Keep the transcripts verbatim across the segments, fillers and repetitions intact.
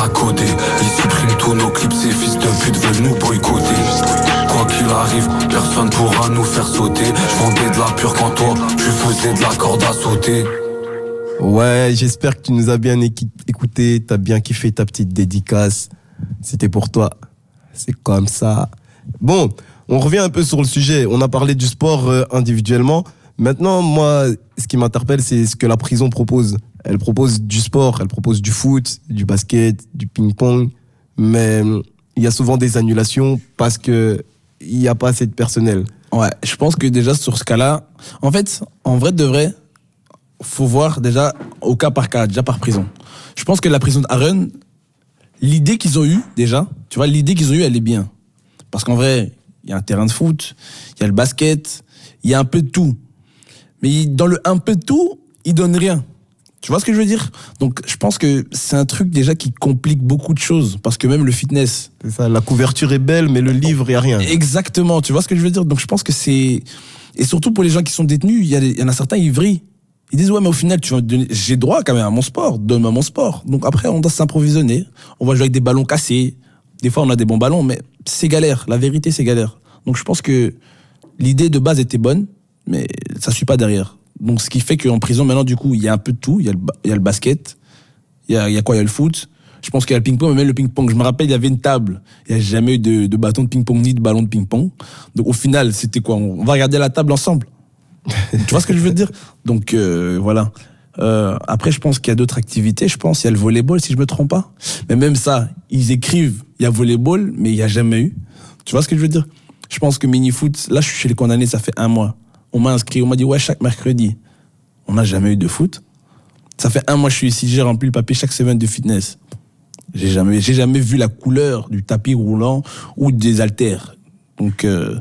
à côté. Ils suppriment tous nos clips, ces fils de pute veulent nous boycotter. Quoi qu'il arrive, personne pourra nous faire sauter. Je vendais de la pure quand toi, tu faisais de la corde à sauter. Ouais, j'espère que tu nous as bien écouté, t'as bien kiffé ta petite dédicace. C'était pour toi. C'est comme ça. Bon, on revient un peu sur le sujet. On a parlé du sport euh, individuellement. Maintenant, moi, ce qui m'interpelle, c'est ce que la prison propose. Elle propose du sport, elle propose du foot, du basket, du ping-pong. Mais il y a souvent des annulations parce que il n'y a pas assez de personnel. Ouais, je pense que déjà sur ce cas-là, en fait, en vrai de vrai, faut voir déjà au cas par cas, déjà par prison. Je pense que la prison d'Aren, l'idée qu'ils ont eue déjà, tu vois, l'idée qu'ils ont eue, elle est bien. Parce qu'en vrai, il y a un terrain de foot, il y a le basket, il y a un peu de tout. Mais dans le un peu de tout, ils donnent rien. Tu vois ce que je veux dire? Donc, je pense que c'est un truc déjà qui complique beaucoup de choses. Parce que même le fitness... C'est ça, la couverture est belle, mais le livre, il n'y a rien. Exactement, tu vois ce que je veux dire? Donc, je pense que c'est... Et surtout pour les gens qui sont détenus, il y, a, il y en a certains, ils vrillent. Ils disent, ouais, mais au final, tu vas me donner... j'ai droit quand même à mon sport, donne-moi mon sport. Donc après, on doit s'improvisionner. On va jouer avec des ballons cassés. Des fois, on a des bons ballons, mais c'est galère. La vérité, c'est galère. Donc je pense que l'idée de base était bonne, mais ça suit pas derrière. Donc ce qui fait qu'en prison, maintenant, du coup, il y a un peu de tout. Il y a le, il y a le basket, il y a, il y a quoi? Il y a le foot. Je pense qu'il y a le ping-pong, mais même le ping-pong. Je me rappelle, il y avait une table. Il n'y a jamais eu de, de bâton de ping-pong ni de ballon de ping-pong. Donc au final, c'était quoi? On va regarder la table ensemble. Tu vois ce que je veux dire? Donc euh, voilà. Euh, après, je pense qu'il y a d'autres activités. Je pense qu'il y a le volleyball, si je me trompe pas. Mais même ça, ils écrivent, il y a volleyball, mais il n'y a jamais eu. Tu vois ce que je veux dire? Je pense que mini-foot, là, je suis chez les condamnés, ça fait un mois. On m'a inscrit, on m'a dit, ouais, chaque mercredi. On n'a jamais eu de foot. Ça fait un mois que je suis ici, j'ai rempli le papier chaque semaine de fitness. J'ai jamais, j'ai jamais vu la couleur du tapis roulant ou des haltères. Donc, euh,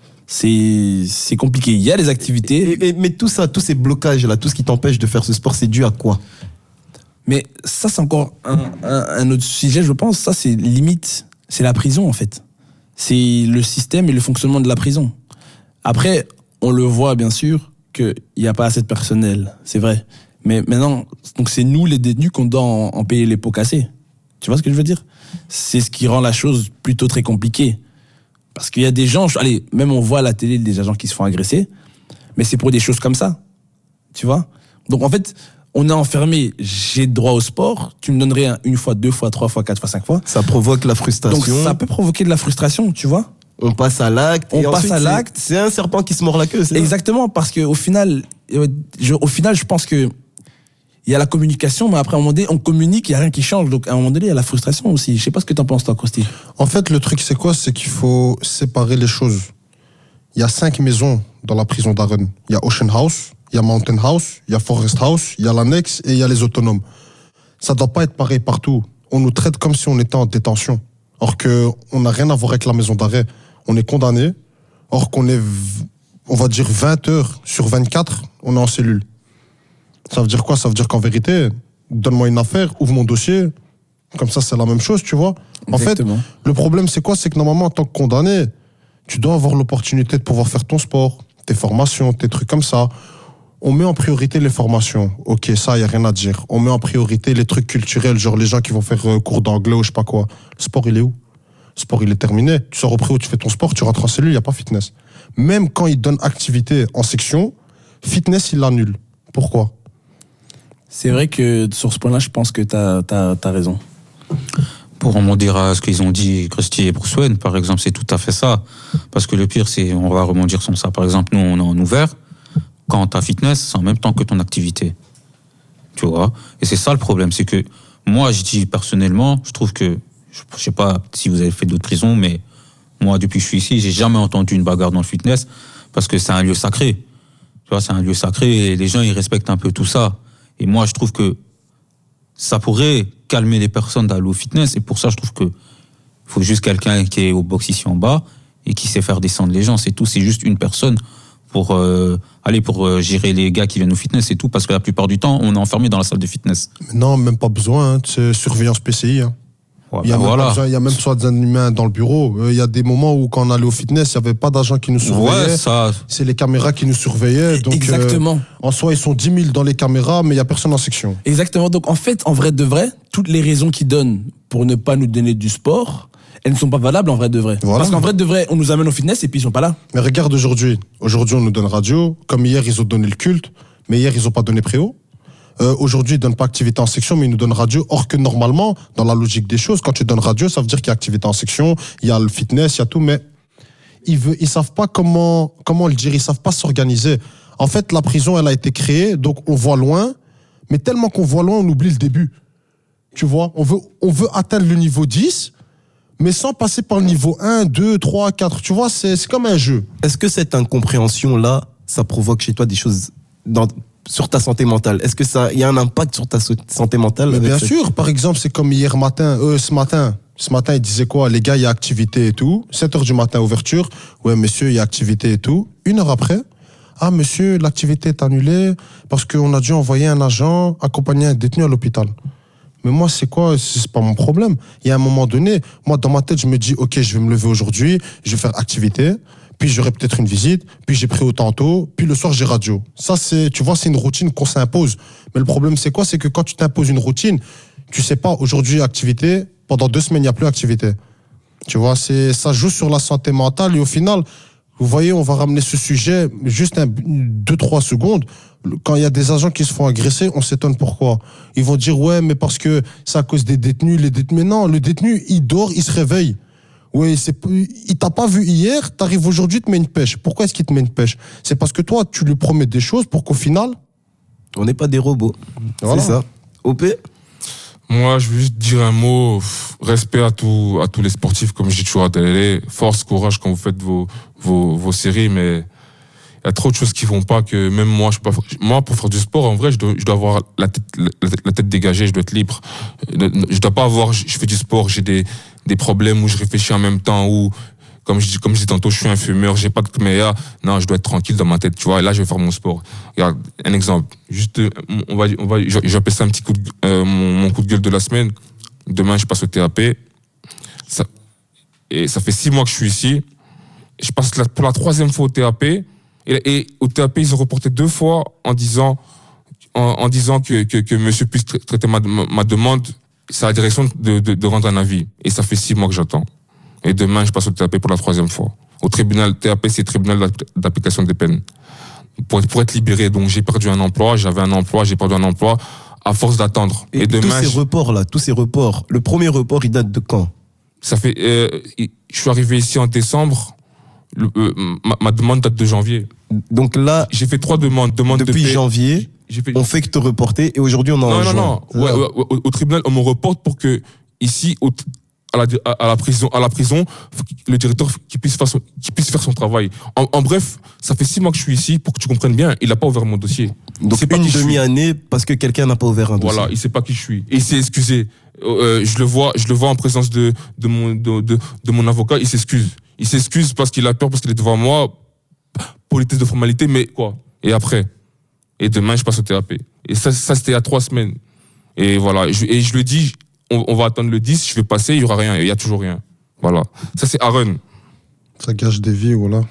c'est, c'est compliqué. Il y a des activités. Et, et, mais tout ça, tous ces blocages-là, tout ce qui t'empêche de faire ce sport, c'est dû à quoi? Mais ça, c'est encore un, un, un autre sujet, je pense. Ça, c'est limite, c'est la prison, en fait. C'est le système et le fonctionnement de la prison. Après, on le voit, bien sûr, qu'il n'y a pas assez de personnel. C'est vrai. Mais maintenant, donc c'est nous, les détenus, qu'on doit en, en payer les pots cassés. Tu vois ce que je veux dire? C'est ce qui rend la chose plutôt très compliquée. Parce qu'il y a des gens, allez, même on voit à la télé des agents qui se font agresser, mais c'est pour des choses comme ça. Tu vois? Donc en fait, on est enfermé, j'ai droit au sport, tu me donnes rien une fois, deux fois, trois fois, quatre fois, cinq fois. Ça provoque la frustration. Donc ça peut provoquer de la frustration, tu vois? On passe à l'acte. On et passe ensuite, à l'acte. C'est, c'est un serpent qui se mord la queue, c'est Exactement, ça. Parce que au final, je, au final, je pense que il y a la communication, mais après, à un moment donné, on communique, il n'y a rien qui change. Donc, à un moment donné, il y a la frustration aussi. Je sais pas ce que t'en penses, toi, Costi. En fait, le truc, c'est quoi? C'est qu'il faut séparer les choses. Il y a cinq maisons dans la prison d'Aren. Il y a Ocean House, il y a Mountain House, il y a Forest House, il y a l'annexe et il y a les autonomes. Ça doit pas être pareil partout. On nous traite comme si on était en détention. Or que on n'a rien à voir avec la maison d'arrêt. On est condamné. Or qu'on est, on va dire vingt heures sur vingt-quatre, on est en cellule. Ça veut dire quoi? Ça veut dire qu'en vérité, donne-moi une affaire, ouvre mon dossier. Comme ça, c'est la même chose, tu vois. En Exactement. fait, le problème, c'est quoi? C'est que normalement, en tant que condamné, tu dois avoir l'opportunité de pouvoir faire ton sport, tes formations, tes trucs comme ça. On met en priorité les formations. Ok, ça, il n'y a rien à dire. On met en priorité les trucs culturels, genre les gens qui vont faire euh, cours d'anglais ou je sais pas quoi. Le sport, il est où? Le sport, il est terminé. Tu sors au pré où tu fais ton sport, tu rentres en cellule, il n'y a pas fitness. Même quand ils donnent activité en section, fitness, ils l'annulent. Pourquoi? C'est vrai que sur ce point-là, je pense que t'as, t'as, t'as raison. Pour rebondir à ce qu'ils ont dit, Krusty et Bruce Wayne, par exemple, c'est tout à fait ça. Parce que le pire, c'est, on va rebondir sur ça. Par exemple, nous, on est en ouvert. Quand t'as fitness, c'est en même temps que ton activité. Tu vois? Et c'est ça le problème, c'est que moi, je dis personnellement, je trouve que, je sais pas si vous avez fait d'autres prisons, mais moi, depuis que je suis ici, j'ai jamais entendu une bagarre dans le fitness parce que c'est un lieu sacré. Tu vois, c'est un lieu sacré et les gens, ils respectent un peu tout ça. Et moi, je trouve que ça pourrait calmer les personnes d'aller au fitness. Et pour ça, je trouve que faut juste quelqu'un qui est au box ici en bas et qui sait faire descendre les gens. C'est tout. C'est juste une personne pour euh, aller pour euh, gérer les gars qui viennent au fitness. C'est tout. Parce que la plupart du temps, on est enfermé dans la salle de fitness. Non, même pas besoin. Hein. C'est surveillance P C I. Hein. Voilà. Il y a même, Voilà. pas besoin- il y a même soit d'un humain dans le bureau. Euh, Il y a des moments où, quand on allait au fitness, il n'y avait pas d'agent qui nous surveillait. Ouais, ça. C'est les caméras qui nous surveillaient. Donc, Exactement. euh, en soi, ils sont dix mille dans les caméras, mais il n'y a personne en section. Exactement. Donc, en fait, en vrai de vrai, toutes les raisons qu'ils donnent pour ne pas nous donner du sport, elles ne sont pas valables en vrai de vrai. Voilà. Parce qu'en vrai de vrai, on nous amène au fitness et puis ils sont pas là. Mais regarde aujourd'hui. Aujourd'hui, on nous donne radio. Comme hier, ils ont donné le culte. Mais hier, ils n'ont pas donné préau. Euh, aujourd'hui, ils donnent pas activité en section, mais ils nous donnent radio. Or que normalement, dans la logique des choses, quand tu donnes radio, ça veut dire qu'il y a activité en section, il y a le fitness, il y a tout, mais ils veulent, ils savent pas comment, comment le dire, ils savent pas s'organiser. En fait, la prison, elle a été créée, donc on voit loin, mais tellement qu'on voit loin, on oublie le début. Tu vois, on veut, on veut atteindre le niveau dix, mais sans passer par le niveau un, deux, trois, quatre. Tu vois, c'est, c'est comme un jeu. Est-ce que cette incompréhension-là, ça provoque chez toi des choses dans, sur ta santé mentale? Est-ce que ça, il y a un impact sur ta so- santé mentale? Mais avec bien cette- sûr, par exemple, c'est comme hier matin, euh, ce matin. Ce matin, il disait quoi? Les gars, il y a activité et tout. sept heures du matin, ouverture. Ouais, monsieur, il y a activité et tout. Une heure après, ah, monsieur, l'activité est annulée parce qu'on a dû envoyer un agent accompagner un détenu à l'hôpital. Mais moi, c'est quoi? C'est pas mon problème. Il y a un moment donné, moi, dans ma tête, je me dis, OK, je vais me lever aujourd'hui, je vais faire activité, puis j'aurai peut-être une visite, puis j'ai pris autant tôt, puis le soir, j'ai radio. Ça, c'est, tu vois, c'est une routine qu'on s'impose. Mais le problème, c'est quoi? C'est que quand tu t'imposes une routine, tu sais pas, aujourd'hui, activité, pendant deux semaines, il n'y a plus activité. Tu vois, c'est, ça joue sur la santé mentale et au final, vous voyez, on va ramener ce sujet juste un, deux, trois secondes. Quand il y a des agents qui se font agresser, on s'étonne pourquoi. Ils vont dire, ouais, mais parce que c'est à cause des détenus, les détenus. Mais non, le détenu, il dort, il se réveille. Oui, c'est, il t'a pas vu hier, t'arrives aujourd'hui, il te met une pêche. Pourquoi est-ce qu'il te met une pêche? C'est parce que toi, tu lui promets des choses pour qu'au final. On n'est pas des robots. Voilà. C'est ça. O P? Moi, je veux juste dire un mot, pff, respect à tous, à tous les sportifs, comme je dis toujours à télé. Force, courage quand vous faites vos, vos, vos séries, mais il y a trop de choses qui vont pas que même moi, je peux pas, moi, pour faire du sport, en vrai, je dois, je dois avoir la tête, la, la tête dégagée, je dois être libre. Je dois pas avoir, je fais du sport, j'ai des, des problèmes où je réfléchis en même temps, où, comme je dis, comme je dis tantôt, je suis un fumeur, j'ai pas de caméra. Non, je dois être tranquille dans ma tête, tu vois. Et là, je vais faire mon sport. Regarde, un exemple. Juste, on va, on va, j'appelle ça un petit coup de, euh, mon, mon coup de gueule de la semaine. Demain, je passe au T A P. Ça, et ça fait six mois que je suis ici. Je passe la, pour la troisième fois au T A P. Et, et au T A P, ils ont reporté deux fois en disant, en, en disant que, que, que monsieur puisse traiter ma, ma, ma demande. C'est à la direction de, de, de rendre un avis. Et ça fait six mois que j'attends. Et demain, je passe au T A P pour la troisième fois. Au tribunal, T A P, c'est le tribunal d'application des peines. Pour être, pour être libéré. Donc, j'ai perdu un emploi, j'avais un emploi, j'ai perdu un emploi à force d'attendre. Et, Et tous demain, ces je- reports-là, tous ces reports, le premier report, il date de quand? ça fait, euh, je suis arrivé ici en décembre. Le, euh, ma, ma demande date de janvier. Donc là, J'ai fait trois demandes. Demande depuis de paix. janvier, J'ai fait... on fait que te reporter et aujourd'hui on en Non, non, non. Ouais, ouais, ouais, au, au tribunal, on me reporte pour que ici, au, à la, à, à la prison, à la prison, faut que le directeur qui puisse faire son, qui puisse faire son travail. En, en bref, ça fait six mois que je suis ici pour que tu comprennes bien. Il n'a pas ouvert mon dossier. Donc C'est pas une qui je suis. demi-année parce que quelqu'un n'a pas ouvert un dossier. Voilà, il sait pas qui je suis. Et il s'est excusé. Euh, je le vois, je le vois en présence de de mon de de, de mon avocat. Il s'excuse. Il s'excuse parce qu'il a peur parce qu'il est devant moi. Politesse de formalité, mais quoi? Et après? Et demain, je passe au T A P. Et ça, ça c'était il y a trois semaines. Et voilà. Et je, et je lui dis, on, on va attendre le dix. Je vais passer, il y aura rien. Et il y a toujours rien. Voilà. Ça c'est Aaron. Ça gâche des vies, voilà.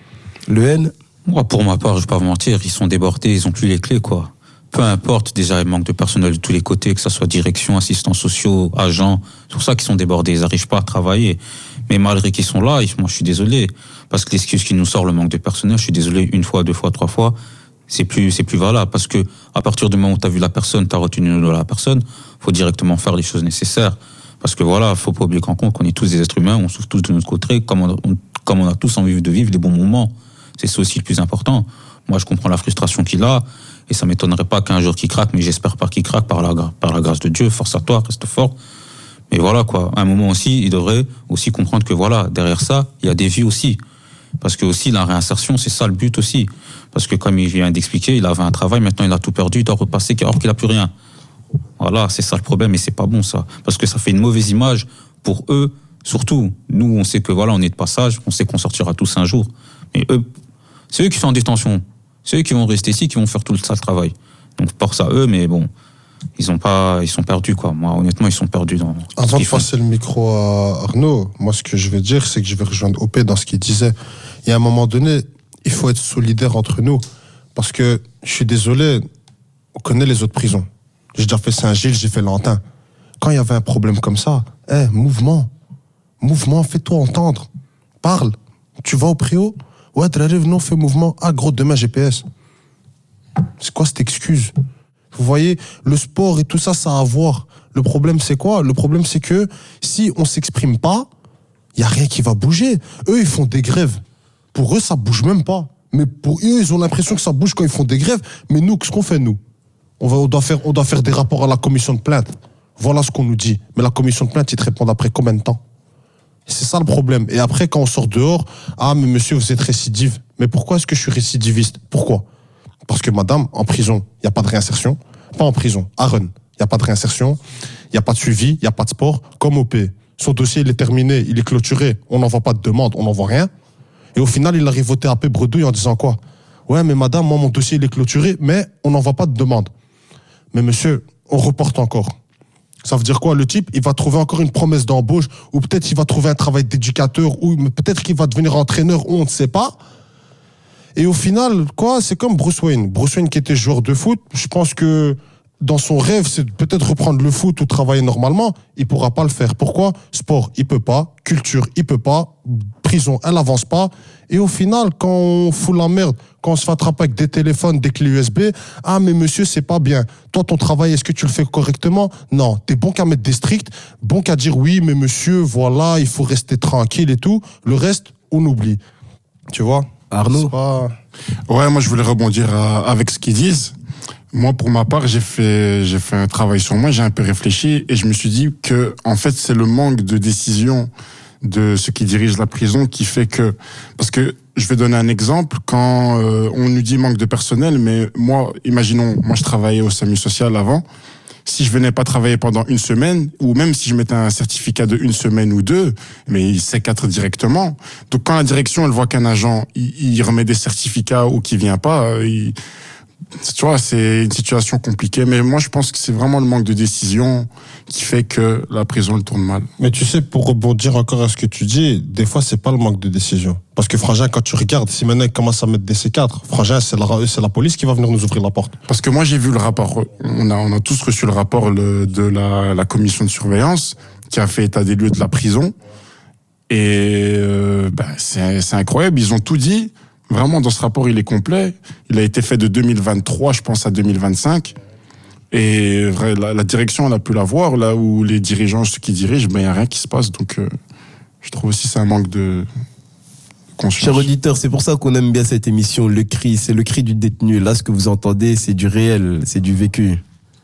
Le N, Moi, pour ma part, je vais pas vous mentir, ils sont débordés, ils ont plus les clés, quoi. Peu importe, déjà, il manque de personnel de tous les côtés, que ce soit direction, assistants sociaux, agents. C'est pour ça qu'ils sont débordés, ils n'arrivent pas à travailler. Mais malgré qu'ils sont là, moi, je suis désolé. Parce que l'excuse qui nous sort, le manque de personnel, je suis désolé, une fois, deux fois, trois fois, c'est plus, c'est plus valable. Parce que, à partir du moment où tu as vu la personne, tu as retenu de la personne, faut directement faire les choses nécessaires. Parce que voilà, faut pas oublier qu'en compte qu'on est tous des êtres humains, on souffre tous de notre côté, comme on, on, comme on a tous envie de vivre des bons moments. C'est ça aussi le plus important. Moi, je comprends la frustration qu'il a, et ça m'étonnerait pas qu'un jour qu'il craque, mais j'espère pas qu'il craque par la, par la grâce de Dieu. Force à toi, reste fort. Mais voilà, quoi. À un moment aussi, il devrait aussi comprendre que voilà, derrière ça, il y a des vies aussi. Parce que aussi, la réinsertion, c'est ça le but aussi. Parce que comme il vient d'expliquer, il avait un travail, maintenant il a tout perdu, il doit repasser alors qu'il a plus rien. Voilà, c'est ça le problème, et c'est pas bon, ça. Parce que ça fait une mauvaise image pour eux, surtout. Nous, on sait que voilà, on est de passage, on sait qu'on sortira tous un jour. Mais eux, c'est eux qui sont en détention. C'est eux qui vont rester ici, qui vont faire tout le sale travail. Donc, force à eux, mais bon, ils ont pas, ils sont perdus, quoi. Moi, honnêtement, ils sont perdus dans. Avant ce de qu'ils font. passer le micro à Arnaud, moi, ce que je vais dire, c'est que je vais rejoindre O P dans ce qu'il disait. Il y a un moment donné, il faut être solidaire entre nous. Parce que, je suis désolé, on connaît les autres prisons. J'ai déjà fait Saint-Gilles, j'ai fait Lantin. Quand il y avait un problème comme ça, eh, mouvement. Mouvement, fais-toi entendre. Parle. Tu vas au préau? Ouais, Draré, non, fais mouvement. Ah, gros, demain, G P S. C'est quoi cette excuse? Vous voyez, le sport et tout ça, ça a à voir. Le problème, c'est quoi? Le problème, c'est que si on s'exprime pas, il y a rien qui va bouger. Eux, ils font des grèves. Pour eux, ça bouge même pas. Mais pour eux, ils ont l'impression que ça bouge quand ils font des grèves. Mais nous, qu'est-ce qu'on fait, nous? On va, on doit faire, on doit faire des rapports à la commission de plainte. Voilà ce qu'on nous dit. Mais la commission de plainte, ils te répondent après combien de temps? C'est ça le problème. Et après, quand on sort dehors, ah, mais monsieur, vous êtes récidive. Mais pourquoi est-ce que je suis récidiviste? Pourquoi? Parce que madame, en prison, il n'y a pas de réinsertion. Pas en prison, à Rennes. Il n'y a pas de réinsertion, il n'y a pas de suivi, il n'y a pas de sport. Comme O P. Son dossier, il est terminé, il est clôturé. On n'envoie pas de demande, on n'envoie rien. Et au final, il arrive au T A P bredouille en disant quoi? Ouais, mais madame, moi, mon dossier, il est clôturé, mais on n'envoie pas de demande. Mais monsieur, on reporte encore. Ça veut dire quoi? Le type, il va trouver encore une promesse d'embauche, ou peut-être il va trouver un travail d'éducateur, ou peut-être qu'il va devenir entraîneur, ou on ne sait pas. Et au final, quoi, c'est comme Bruce Wayne. Bruce Wayne qui était joueur de foot, je pense que dans son rêve, c'est peut-être reprendre le foot ou travailler normalement. Il pourra pas le faire. Pourquoi? Sport, il peut pas. Culture, il peut pas. Prison, elle avance pas. Et au final, quand on fout la merde, quand on se fait attraper avec des téléphones, des clés U S B, ah, mais monsieur, c'est pas bien. Toi, ton travail, est-ce que tu le fais correctement? Non. T'es bon qu'à mettre des stricts, bon qu'à dire oui, mais monsieur, voilà, il faut rester tranquille et tout. Le reste, on oublie. Tu vois? Arnaud? Pas... Ouais, moi je voulais rebondir à, avec ce qu'ils disent. Moi, pour ma part, j'ai fait, j'ai fait un travail sur moi, j'ai un peu réfléchi et je me suis dit que, en fait, c'est le manque de décision de ceux qui dirigent la prison qui fait que, parce que je vais donner un exemple, quand euh, on nous dit manque de personnel, mais moi, imaginons, moi je travaillais au SAMU social avant. Si je venais pas travailler pendant une semaine, ou même si je mettais un certificat de une semaine ou deux, mais il s'écarte directement. Donc quand la direction, elle voit qu'un agent, il, il remet des certificats ou qu'il vient pas, il, tu vois, c'est une situation compliquée. Mais moi, je pense que c'est vraiment le manque de décision qui fait que la prison, elle tourne mal. Mais tu sais, pour rebondir encore à ce que tu dis, des fois, c'est pas le manque de décision. Parce que Frangin, quand tu regardes, si maintenant il commence à mettre des C quatre, Frangin, c'est la, c'est la police qui va venir nous ouvrir la porte. Parce que moi, j'ai vu le rapport. On a, on a tous reçu le rapport le, de la, la commission de surveillance qui a fait état des lieux de la prison. Et euh, ben, c'est, c'est incroyable. Ils ont tout dit. Vraiment, dans ce rapport, il est complet. Il a été fait de deux mille vingt-trois, je pense, à deux mille vingt-cinq. Et la, la direction, on a pu la voir. Là où les dirigeants, ceux qui dirigent, ben, il n'y a rien qui se passe. Donc, euh, je trouve aussi que c'est un manque de conscience. Chers auditeurs, c'est pour ça qu'on aime bien cette émission. Le cri, c'est le cri du détenu. Là, ce que vous entendez, c'est du réel, c'est du vécu.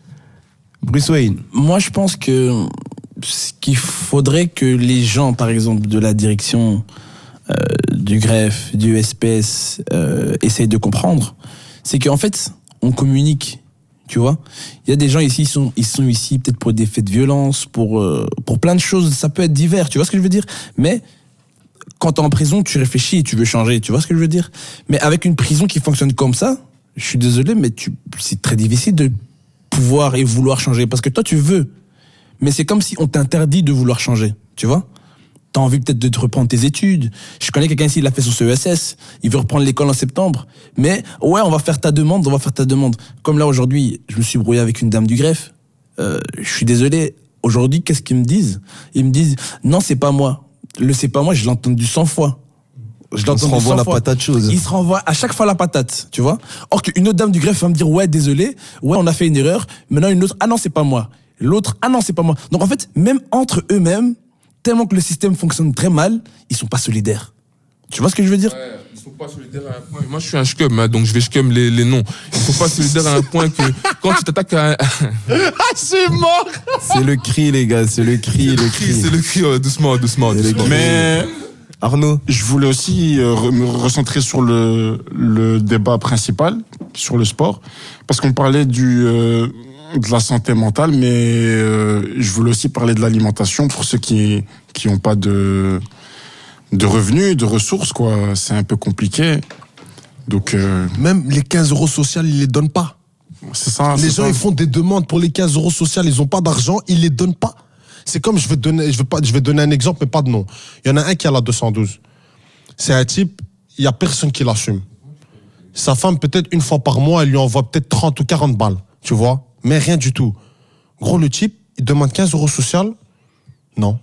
Bruce Wayne. Moi, je pense que ce qu'il faudrait que les gens, par exemple, de la direction euh, du greffe, du S P S, euh, essayent de comprendre, c'est qu'en fait, on communique. Tu vois, il y a des gens ici, ils sont, ils sont ici peut-être pour des faits de violence, pour euh, pour plein de choses. Ça peut être divers. Tu vois ce que je veux dire? Mais quand t'es en prison, tu réfléchis et tu veux changer. Tu vois ce que je veux dire? Mais avec une prison qui fonctionne comme ça, je suis désolé, mais tu, c'est très difficile de pouvoir et vouloir changer. Parce que toi, tu veux. Mais c'est comme si on t'interdit de vouloir changer. Tu vois? T'as envie peut-être de te reprendre tes études. Je connais quelqu'un ici, il a fait son C E S S. Il veut reprendre l'école en septembre. Mais, ouais, on va faire ta demande, on va faire ta demande. Comme là, aujourd'hui, je me suis brouillé avec une dame du greffe. Euh, je suis désolé. Aujourd'hui, qu'est-ce qu'ils me disent? Ils me disent, non, c'est pas moi. Le c'est pas moi, je l'ai entendu cent fois. Je l'ai On se entendu renvoie cent la fois. patate chose. Il se renvoie à chaque fois la patate, tu vois. Or qu'une autre dame du greffe va me dire, ouais, désolé. Ouais, on a fait une erreur. Maintenant, une autre, ah non, c'est pas moi. L'autre, ah non, c'est pas moi. Donc, en fait, même entre eux-mêmes, tellement que le système fonctionne très mal, ils sont pas solidaires. Tu vois ce que je veux dire? Ouais, ils sont pas solidaires à un point. Moi, je suis un scum, hein, donc je vais scum les, les noms. Ils sont pas solidaires à un point que quand tu t'attaques à un... Ah, c'est mort! C'est le cri, les gars, c'est le cri, le cri. C'est le cri, ouais, doucement, doucement, C'est le doucement. cri. Mais Arnaud. je voulais aussi euh, re- me recentrer sur le, le débat principal, sur le sport, parce qu'on parlait du... Euh, de la santé mentale, mais euh, je voulais aussi parler de l'alimentation pour ceux qui qui ont pas de de revenus, de ressources, quoi. C'est un peu compliqué. Donc euh, Même les quinze euros sociaux, ils les donnent pas. C'est ça. Les c'est gens, ça. ils font des demandes pour les quinze euros sociaux, ils ont pas d'argent, ils les donnent pas. C'est comme, je vais te donner, je vais pas, je vais donner un exemple, mais pas de nom. Il y en a un qui a la deux cent douze. C'est un type, il y a personne qui l'assume. Sa femme, peut-être une fois par mois, elle lui envoie peut-être trente ou quarante balles, tu vois. Mais rien du tout. Gros, le type, il demande quinze euros social. Non.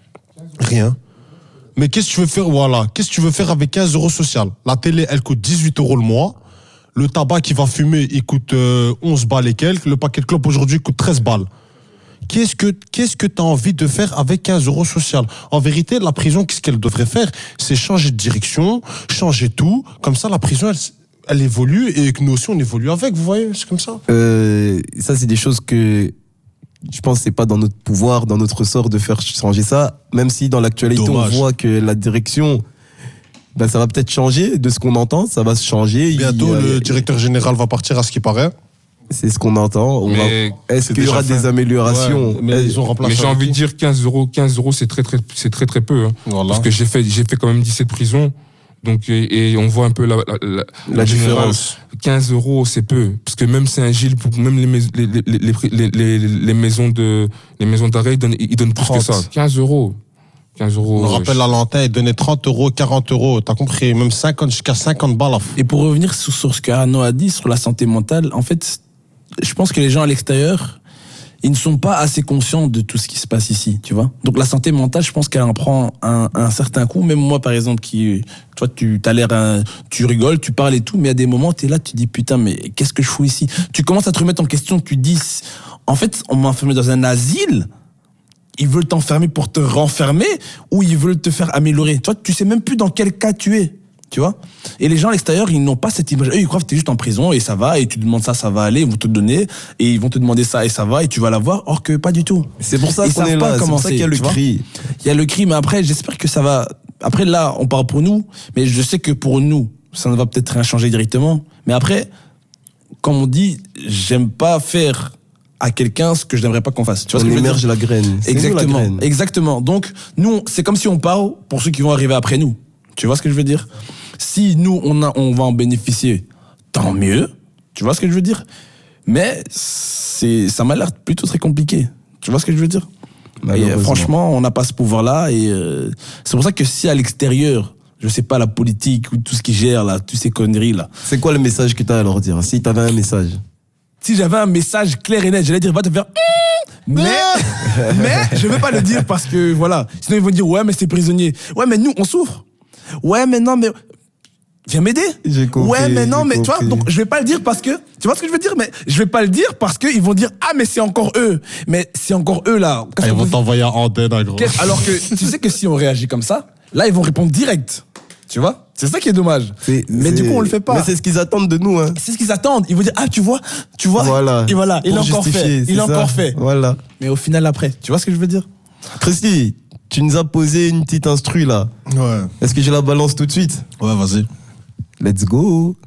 Rien. Mais qu'est-ce que tu veux faire, voilà. Qu'est-ce que tu veux faire avec quinze euros social? La télé, elle coûte dix-huit euros le mois. Le tabac qu'il va fumer, il coûte euh, onze balles et quelques. Le paquet de clopes aujourd'hui coûte treize balles. Qu'est-ce que qu'est-ce que tu as envie de faire avec quinze euros social? En vérité, la prison, qu'est-ce qu'elle devrait faire? C'est changer de direction, changer tout. Comme ça, la prison, elle, elle évolue et que nous aussi, on évolue avec. Vous voyez, c'est comme ça. Euh, ça, c'est des choses que je pense que c'est pas dans notre pouvoir, dans notre ressort de faire changer ça. Même si dans l'actualité, Dommage. on voit que la direction, ben, ça va peut-être changer de ce qu'on entend. Ça va se changer. Bientôt, Il- le directeur général va partir, à ce qui paraît. C'est ce qu'on entend. On Mais va- Est-ce c'est qu'il y aura déjà fait. des améliorations? Ouais, mais Eh, ils ont remplacé. Mais j'ai avec envie de qui dire quinze euros, quinze euros, c'est très, très, c'est très, très peu. Hein. Voilà. Parce que j'ai fait, j'ai fait quand même dix-sept prisons. Donc, et, et on voit un peu la, la, la, La en général, différence. quinze euros, c'est peu. Parce que même Saint-Gilles, pour même les, mais- les, les, les, les, les, les maisons de, les maisons d'arrêt, ils donnent, ils donnent plus trente. que ça. quinze euros. quinze euros. On rappelle à l'antenne, il donnait trente euros, quarante euros. T'as compris? Même cinquante, jusqu'à cinquante balles. Et pour revenir sur, sur ce que Arnaud a dit sur la santé mentale, en fait, je pense que les gens à l'extérieur, ils ne sont pas assez conscients de tout ce qui se passe ici, tu vois. Donc la santé mentale, je pense qu'elle en prend un, un certain coup. Même moi, par exemple, qui, toi, tu as l'air, un, tu rigoles, tu parles et tout, mais à des moments, tu es là, tu dis putain, mais qu'est-ce que je fous ici? Tu commences à te remettre en question, tu dis, en fait, on m'a enfermé dans un asile. Ils veulent t'enfermer pour te renfermer ou ils veulent te faire améliorer. Tu vois, tu sais même plus dans quel cas tu es. Tu vois? Et les gens à l'extérieur, ils n'ont pas cette image. Eux, ils croient que t'es juste en prison et ça va, et tu demandes ça, ça va aller, ils vont te donner, et ils vont te demander ça et ça va, et tu vas l'avoir, or que pas du tout. C'est pour ça Ils qu'on savent est pas là. C'est comment pour ça c'est, qu'il y a le tu vois. cri. Il y a le cri, mais après, j'espère que ça va. Après, là, on parle pour nous, mais je sais que pour nous, ça ne va peut-être rien changer directement. Mais après, comme on dit, j'aime pas faire à quelqu'un ce que je n'aimerais pas qu'on fasse. Tu vois ce On que je veux dire? émerge la graine. C'est nous, la Exactement, graine. exactement. Donc, nous, c'est comme si on parle pour ceux qui vont arriver après nous. Tu vois ce que je veux dire? Si nous, on, a, on va en bénéficier, tant mieux. Tu vois ce que je veux dire? Mais c'est, ça m'a l'air plutôt très compliqué. Tu vois ce que je veux dire? Et, euh, Malheureusement. franchement, on n'a pas ce pouvoir-là. Et euh, c'est pour ça que si à l'extérieur, je sais pas, la politique ou tout ce qui gère, là, toutes ces conneries, là. C'est quoi le message que t'as à leur dire? Si t'avais un message. Si j'avais un message clair et net, j'allais dire, va te faire... Mais, mais, je vais pas le dire parce que, voilà. Sinon, ils vont dire, ouais, mais c'est prisonnier. Ouais, mais nous, on souffre. Ouais, mais non, mais... Viens m'aider. J'ai compris, Ouais, mais non, j'ai mais tu vois, compris. donc je vais pas le dire parce que... Tu vois ce que je veux dire? Mais je vais pas le dire parce qu'ils vont dire, ah, mais c'est encore eux. Mais c'est encore eux, là. Qu'est-ce Ils qu'on vont peut- t'envoyer à antenne, hein, gros. Qu'est-ce- Alors que, tu sais que si on réagit comme ça, là, ils vont répondre direct. Tu vois? C'est ça qui est dommage. C'est- Mais c'est- du coup, on le fait pas. Mais c'est ce qu'ils attendent de nous, hein. C'est ce qu'ils attendent. Ils vont dire, ah, tu vois, tu vois. Voilà. Et voilà, il Pour l'a encore justifier, fait. c'est Il l'a ça. encore fait. Voilà. Mais au final, après, tu vois ce que je veux dire? Christy, tu nous as posé une petite instru là. Ouais. Est-ce que je la balance tout de suite? Ouais, vas-y. Let's go.